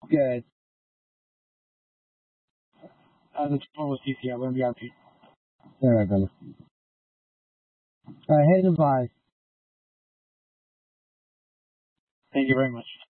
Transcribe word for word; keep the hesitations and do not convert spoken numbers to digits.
Good. Uh, the phone was C C. I learned V I P. All right, brother. All right, hey, goodbye. Thank you very much.